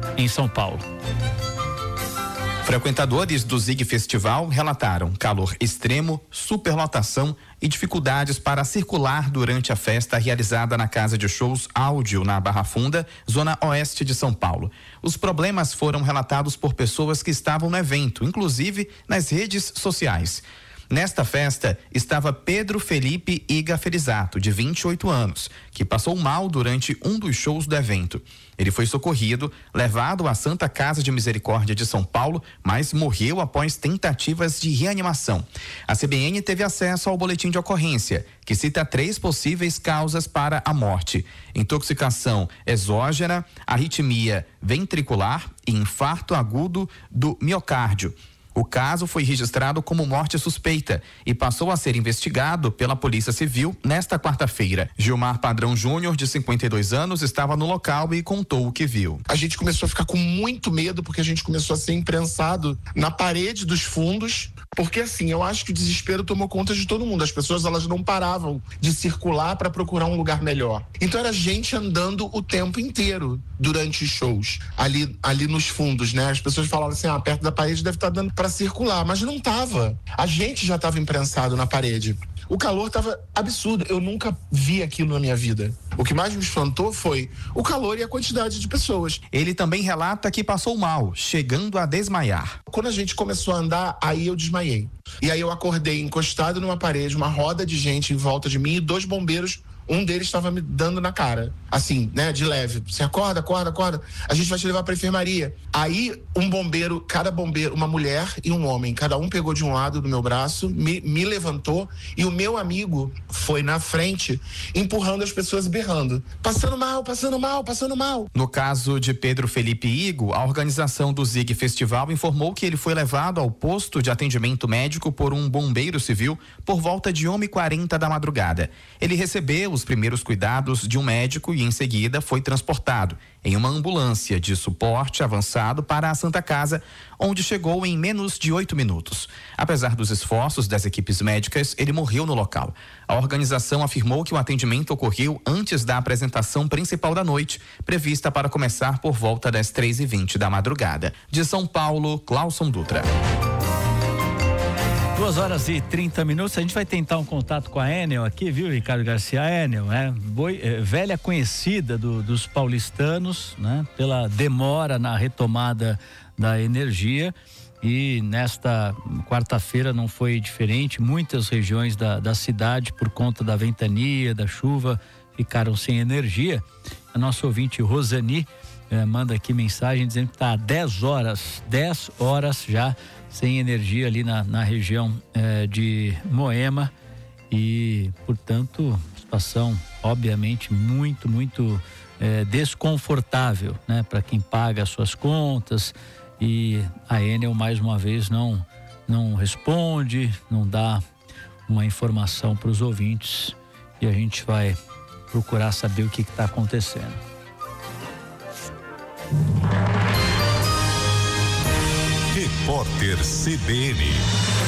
em São Paulo. Frequentadores do Zig Festival relataram calor extremo, superlotação e dificuldades para circular durante a festa realizada na Casa de Shows Áudio, na Barra Funda, zona oeste de São Paulo. Os problemas foram relatados por pessoas que estavam no evento, inclusive nas redes sociais. Nesta festa estava Pedro Felipe Iga Felizato, de 28 anos, que passou mal durante um dos shows do evento. Ele foi socorrido, levado à Santa Casa de Misericórdia de São Paulo, mas morreu após tentativas de reanimação. A CBN teve acesso ao boletim de ocorrência, que cita 3 possíveis causas para a morte: intoxicação exógena, arritmia ventricular e infarto agudo do miocárdio. O caso foi registrado como morte suspeita e passou a ser investigado pela Polícia Civil nesta quarta-feira. Gilmar Padrão Júnior, de 52 anos, estava no local e contou o que viu. A gente começou a ficar com muito medo porque a gente começou a ser imprensado na parede dos fundos, porque assim, eu acho que o desespero tomou conta de todo mundo. As pessoas, elas não paravam de circular para procurar um lugar melhor. Então era gente andando o tempo inteiro durante os shows, ali nos fundos, né? As pessoas falavam assim, perto da parede deve estar dando para circular, mas não tava. A gente já estava imprensado na parede. O calor estava absurdo. Eu nunca vi aquilo na minha vida. O que mais me espantou foi o calor e a quantidade de pessoas. Ele também relata que passou mal, chegando a desmaiar. Quando a gente começou a andar, aí eu desmaiei. E aí eu acordei encostado numa parede, uma roda de gente em volta de mim e 2 bombeiros. Um deles estava me dando na cara, assim, né, de leve. Você acorda. A gente vai te levar pra enfermaria. Aí, cada bombeiro, uma mulher e um homem, cada um pegou de um lado do meu braço, me levantou e o meu amigo foi na frente, empurrando as pessoas e berrando. Passando mal. No caso de Pedro Felipe Igo, a organização do Zig Festival informou que ele foi levado ao posto de atendimento médico por um bombeiro civil por volta de 1h40 da madrugada. Ele recebeu os primeiros cuidados de um médico e em seguida foi transportado em uma ambulância de suporte avançado para a Santa Casa, onde chegou em menos de 8 minutos. Apesar dos esforços das equipes médicas, ele morreu no local. A organização afirmou que o atendimento ocorreu antes da apresentação principal da noite, prevista para começar por volta das 3h20 da madrugada. De São Paulo, Cláuson Dutra. 2h30. A gente vai tentar um contato com a Enel aqui, viu, Ricardo Garcia? A Enel, velha conhecida dos paulistanos, né? Pela demora na retomada da energia, e nesta quarta-feira não foi diferente. Muitas regiões da cidade, por conta da ventania, da chuva, ficaram sem energia. A nossa ouvinte Rosani manda aqui mensagem dizendo que está há 10 horas já sem energia ali na região de Moema, e portanto situação obviamente muito desconfortável, né, para quem paga as suas contas. E a Enel mais uma vez não responde, não dá uma informação para os ouvintes, e a gente vai procurar saber o que está acontecendo. Repórter CBN.